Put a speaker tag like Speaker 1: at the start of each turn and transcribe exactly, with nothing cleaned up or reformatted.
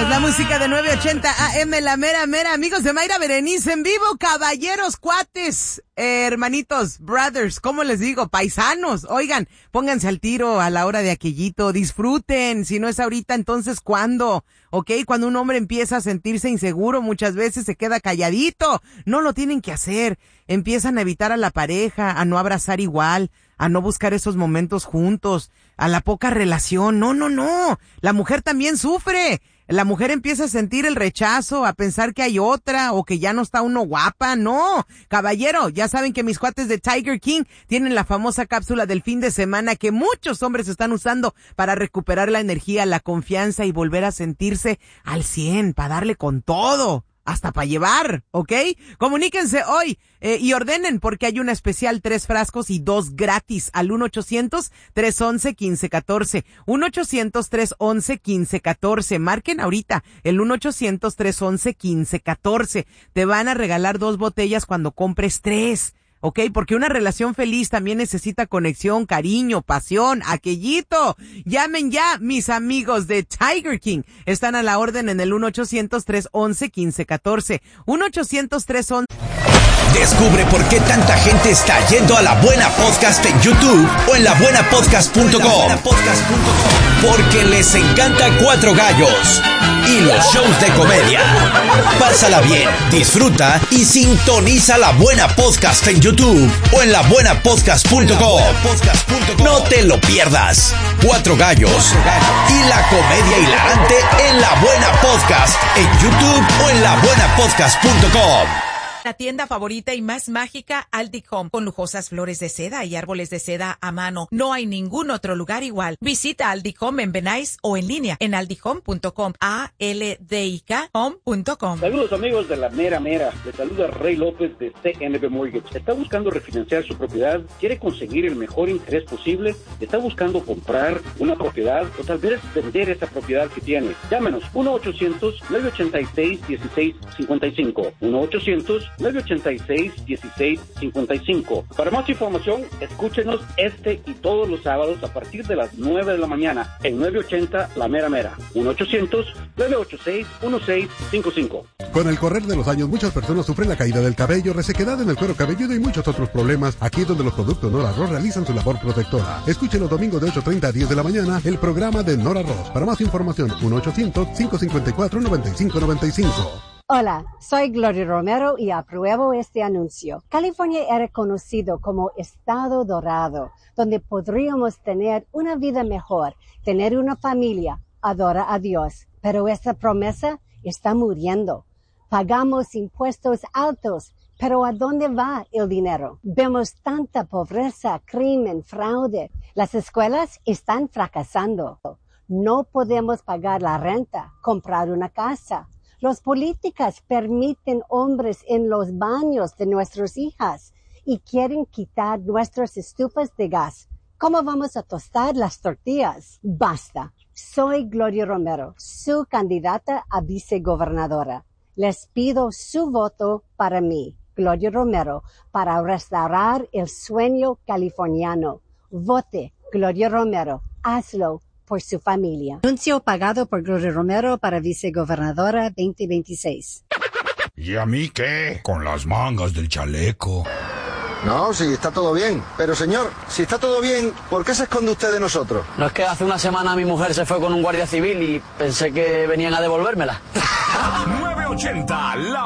Speaker 1: Es la música de nueve ochenta A M, la mera mera, amigos de Mayra Berenice en vivo, caballeros, cuates, eh, hermanitos, brothers, ¿cómo les digo? Paisanos, oigan, pónganse al tiro a la hora de aquellito, disfruten, si no es ahorita, entonces ¿cuándo? ¿Ok? Cuando un hombre empieza a sentirse inseguro, muchas veces se queda calladito, no lo tienen que hacer, empiezan a evitar a la pareja, a no abrazar igual, a no buscar esos momentos juntos, a la poca relación, no, no, no, la mujer también sufre. La mujer empieza a sentir el rechazo, a pensar que hay otra o que ya no está uno guapa. No, caballero, ya saben que mis cuates de Tiger King tienen la famosa cápsula del fin de semana que muchos hombres están usando para recuperar la energía, la confianza y volver a sentirse al cien, para darle con todo. Hasta para llevar, ¿ok? Comuníquense hoy eh, y ordenen porque hay una especial, tres frascos y dos gratis al uno ochocientos, tres once, quince catorce. uno ochocientos, tres once, quince catorce. Marquen ahorita el uno ochocientos, tres once, quince catorce. Te van a regalar dos botellas cuando compres tres. ¿Ok? Porque una relación feliz también necesita conexión, cariño, pasión, aquellito. Llamen ya, mis amigos de Tiger King. Están a la orden en el uno ochocientos, tres once, quince catorce. uno ochocientos, tres once.
Speaker 2: Descubre por qué tanta gente está yendo a La Buena Podcast en YouTube o en la buena podcast punto com. Porque les encanta Cuatro Gallos y los shows de comedia. Pásala bien, disfruta y sintoniza La Buena Podcast en YouTube o en la buena podcast punto com. No te lo pierdas. Cuatro Gallos y la comedia hilarante en La Buena Podcast en YouTube o en la buena podcast punto com.
Speaker 3: La tienda favorita y más mágica, Aldi Home, con lujosas flores de seda y árboles de seda a mano. No hay ningún otro lugar igual. Visita Aldi Home en Benais o en línea en aldi home punto com, A L D I K home punto com.
Speaker 4: Saludos amigos de la mera mera. Les saluda Rey López de C N B Mortgage. ¿Está buscando refinanciar su propiedad? ¿Quiere conseguir el mejor interés posible? ¿Está buscando comprar una propiedad o tal vez vender esa propiedad que tiene? Llámenos uno ochocientos, nueve ochenta y seis, dieciséis cincuenta y cinco. uno ochocientos, nueve ochenta y seis, dieciséis cincuenta y cinco. Para más información, escúchenos este y todos los sábados a partir de las nueve de la mañana en nueve ochenta La Mera Mera. uno ochocientos, nueve ochenta y seis, dieciséis cincuenta y cinco.
Speaker 5: Con el correr de los años, muchas personas sufren la caída del cabello, resequedad en el cuero cabelludo y muchos otros problemas. Aquí es donde los productos Nora Ross realizan su labor protectora. Escuche los domingos de ocho treinta a diez de la mañana el programa de Nora Ross. Para más información, uno ochocientos, cinco cincuenta y cuatro, noventa y cinco noventa y cinco.
Speaker 6: Hola, soy Gloria Romero y apruebo este anuncio. California era conocido como Estado Dorado, donde podríamos tener una vida mejor, tener una familia, adorar a Dios. Pero esa promesa está muriendo. Pagamos impuestos altos, pero ¿a dónde va el dinero? Vemos tanta pobreza, crimen, fraude. Las escuelas están fracasando. No podemos pagar la renta, comprar una casa. Los políticos permiten hombres en los baños de nuestras hijas y quieren quitar nuestras estufas de gas. ¿Cómo vamos a tostar las tortillas? Basta. Soy Gloria Romero, su candidata a vicegobernadora. Les pido su voto para mí, Gloria Romero, para restaurar el sueño californiano. Vote, Gloria Romero. Hazlo por su familia. Anuncio pagado por Gloria Romero para vicegobernadora veinte veintiséis.
Speaker 7: ¿Y a mí qué? Con las mangas del chaleco.
Speaker 8: No, sí, está todo bien. Pero señor, si está todo bien, ¿por qué se esconde usted de nosotros?
Speaker 9: No es que hace una semana mi mujer se fue con un guardia civil y pensé que venían a devolvérmela.
Speaker 2: nueve ochenta, la